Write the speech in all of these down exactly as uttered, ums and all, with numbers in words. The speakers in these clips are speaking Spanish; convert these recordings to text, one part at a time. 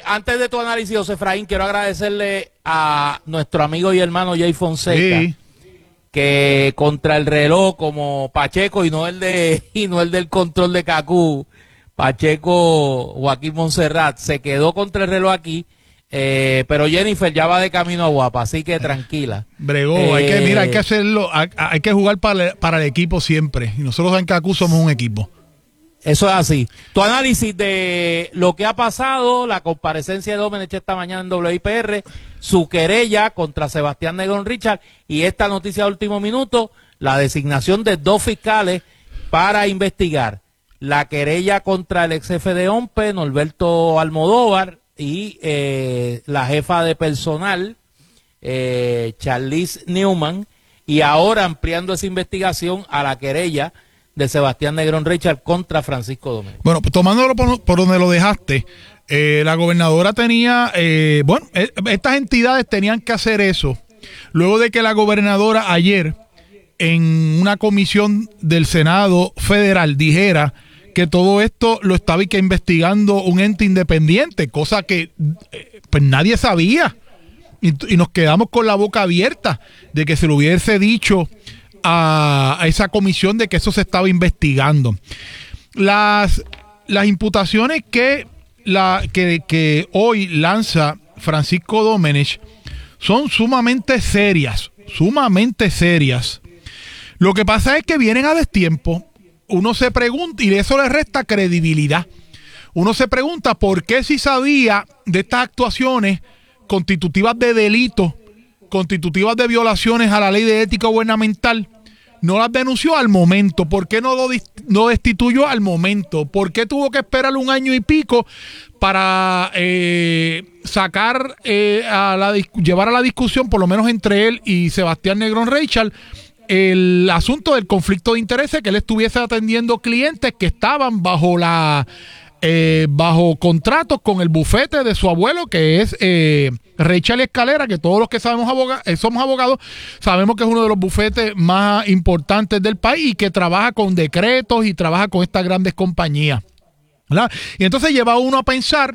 antes de tu análisis, José Efraín, quiero agradecerle a nuestro amigo y hermano Jay Fonseca, sí, que contra el reloj, como Pacheco y no el de y no el del control de Cacú, Pacheco Joaquín Montserrat, se quedó contra el reloj aquí, eh, pero Jennifer ya va de camino a Guapa, así que tranquila. Bregó, eh, hay que, mira, hay que hacerlo, hay, hay que jugar para, para el equipo siempre, y nosotros en Cacú somos un equipo. Eso es así. Tu análisis de lo que ha pasado, la comparecencia de Domenech esta mañana en W I P R, su querella contra Sebastián Negrón Richard y esta noticia de último minuto, la designación de dos fiscales para investigar la querella contra el ex jefe de O M P E, Norberto Almodóvar, y eh, la jefa de personal, eh, Charlize Newman, y ahora ampliando esa investigación a la querella de Sebastián Negrón Richard contra Francisco Domenech. Bueno, pues tomándolo por, por donde lo dejaste, eh, la gobernadora tenía, eh, bueno, eh, estas entidades tenían que hacer eso, luego de que la gobernadora ayer, en una comisión del Senado Federal, dijera que todo esto lo estaba y que investigando un ente independiente, cosa que eh, pues nadie sabía, y, y nos quedamos con la boca abierta de que se lo hubiese dicho A, a esa comisión de que eso se estaba investigando. Las, las imputaciones que, la, que, que hoy lanza Francisco Domenech son sumamente serias, sumamente serias. Lo que pasa es que vienen a destiempo. Uno se pregunta, y eso le resta credibilidad. Uno se pregunta por qué, si sabía de estas actuaciones constitutivas de delito, constitutivas de violaciones a la ley de ética gubernamental, no las denunció al momento. ¿Por qué no lo no destituyó al momento? ¿Por qué tuvo que esperar un año y pico para eh, sacar eh, a la llevar a la discusión, por lo menos entre él y Sebastián Negrón Richard, el asunto del conflicto de intereses, que él estuviese atendiendo clientes que estaban bajo la eh, bajo contratos con el bufete de su abuelo, que es eh, Richard Escalera, que todos los que sabemos aboga eh, somos abogados, sabemos que es uno de los bufetes más importantes del país y que trabaja con decretos y trabaja con estas grandes compañías, ¿verdad? Y entonces lleva uno a pensar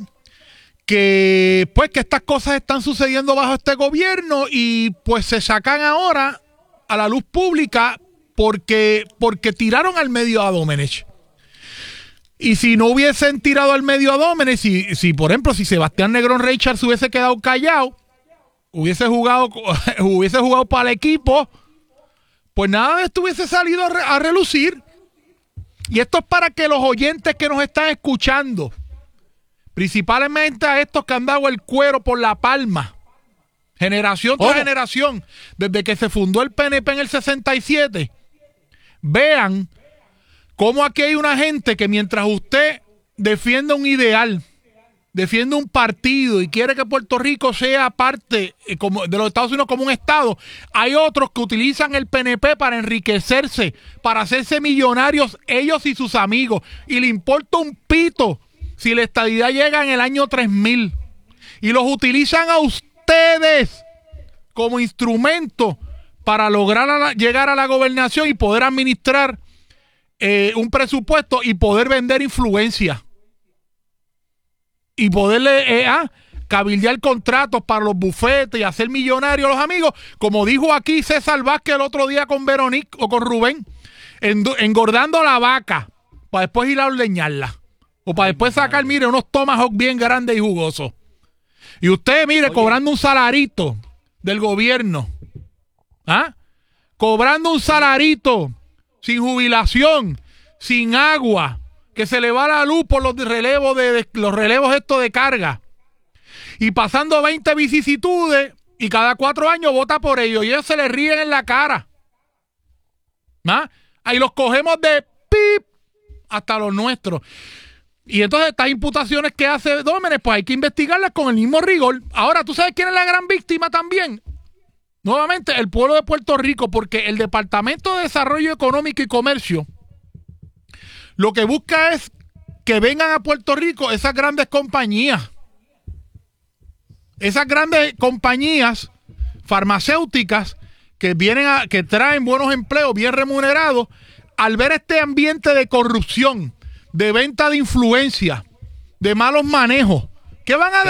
que pues que estas cosas están sucediendo bajo este gobierno y pues se sacan ahora a la luz pública porque, porque tiraron al medio a Domenech. Y si no hubiesen tirado al medio a Domenech, si, si por ejemplo, si Sebastián Negrón Richard se hubiese quedado callado, hubiese jugado, hubiese jugado para el equipo, pues nada de esto hubiese salido a, re, a relucir. Y esto es para que los oyentes que nos están escuchando, principalmente a estos que han dado el cuero por la palma, generación tras oh. generación, desde que se fundó el P N P en el sesenta y siete, vean cómo aquí hay una gente que mientras usted defiende un ideal, defiende un partido y quiere que Puerto Rico sea parte eh, como de los Estados Unidos como un estado, hay otros que utilizan el P N P para enriquecerse, para hacerse millonarios ellos y sus amigos, y le importa un pito si la estadidad llega en el año tres mil, y los utilizan a ustedes como instrumento para lograr a la, llegar a la gobernación y poder administrar eh, un presupuesto y poder vender influencia y poderle eh, ah, cabildear contratos para los bufetes y hacer millonarios a los amigos, como dijo aquí César Vázquez el otro día con Veronique o con Rubén, engordando la vaca para después ir a ordeñarla o para después sacar, mire, unos tomahawk bien grandes y jugosos. Y usted, mire, Oye. cobrando un salarito del gobierno, ¿ah? Cobrando un salarito sin jubilación, sin agua, que se le va la luz por los relevos de, de los relevos estos de carga, y pasando veinte vicisitudes, y cada cuatro años vota por ellos, y ellos se les ríen en la cara, ¿ah? Ahí los cogemos de pip hasta los nuestros. Y entonces estas imputaciones que hace Domenech, pues hay que investigarlas con el mismo rigor. Ahora, ¿tú sabes quién es la gran víctima también? Nuevamente, el pueblo de Puerto Rico, porque el Departamento de Desarrollo Económico y Comercio lo que busca es que vengan a Puerto Rico esas grandes compañías. Esas grandes compañías farmacéuticas que vienen a, que traen buenos empleos bien remunerados, al ver este ambiente de corrupción, de venta de influencia, de malos manejos, ¿qué van a decir?